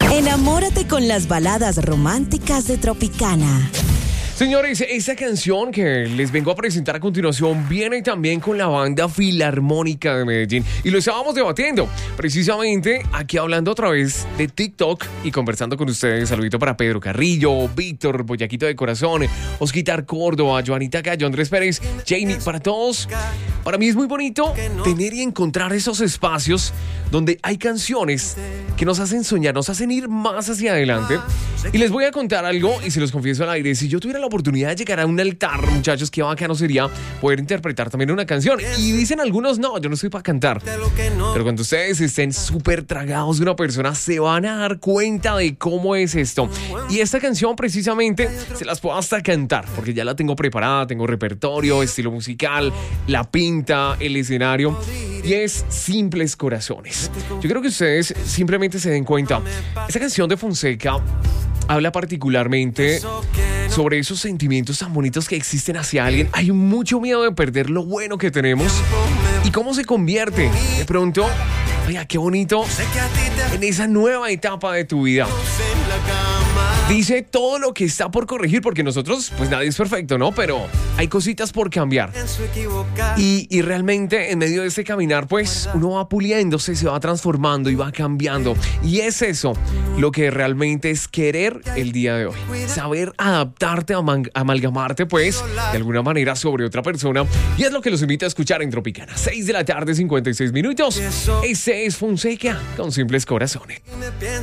Enamórate con las baladas románticas de Tropicana. Señores, esta canción que les vengo a presentar a continuación viene también con la banda Filarmónica de Medellín. Y lo estábamos debatiendo, precisamente aquí hablando otra vez de TikTok y conversando con ustedes. Saludito para Pedro Carrillo, Víctor, Boyaquito de Corazón, Osquitar Córdoba, Joanita Cayo, Andrés Pérez, Jamie, para todos. Para mí es muy bonito tener y encontrar esos espacios donde hay canciones que nos hacen soñar, nos hacen ir más hacia adelante. Y les voy a contar algo y se los confieso al aire. Si yo tuviera la oportunidad de llegar a un altar, muchachos, qué bacano sería poder interpretar también una canción. Y dicen algunos, no, yo no estoy para cantar. Pero cuando ustedes estén súper tragados de una persona, se van a dar cuenta de cómo es esto. Y esta canción precisamente se las puedo hasta cantar, porque ya la tengo preparada, tengo repertorio, estilo musical, la pinta, el escenario. Y es Simples Corazones. Yo creo que ustedes simplemente se den cuenta. Esta canción de Fonseca habla particularmente sobre esos sentimientos tan bonitos que existen hacia alguien. Hay mucho miedo de perder lo bueno que tenemos y cómo se convierte de pronto, oiga, qué bonito, en esa nueva etapa de tu vida. Dice todo lo que está por corregir, porque nosotros, pues nadie es perfecto, ¿no? Pero hay cositas por cambiar. Y realmente en medio de ese caminar, pues uno va puliéndose, se va transformando y va cambiando. Y es eso lo que realmente es querer el día de hoy. Saber adaptarte, amalgamarte, pues, de alguna manera sobre otra persona. Y es lo que los invito a escuchar en Tropicana. 6 de la tarde, 56 minutos. Ese es Fonseca con Simples Corazones.